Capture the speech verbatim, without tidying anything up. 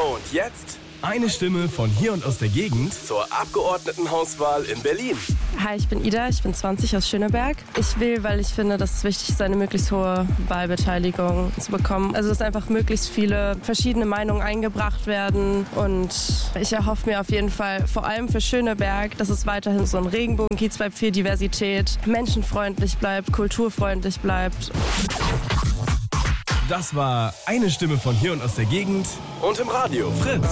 Und jetzt eine Stimme von hier und aus der Gegend zur Abgeordnetenhauswahl in Berlin. Hi, ich bin Ida, ich bin zwanzig aus Schöneberg. Ich will, weil ich finde, dass es wichtig ist, eine möglichst hohe Wahlbeteiligung zu bekommen. Also, dass einfach möglichst viele verschiedene Meinungen eingebracht werden. Und ich erhoffe mir auf jeden Fall, vor allem für Schöneberg, dass es weiterhin so ein Regenbogenkiez bleibt, viel Diversität, menschenfreundlich bleibt, kulturfreundlich bleibt. Das war eine Stimme von hier und aus der Gegend Und im Radio Fritz.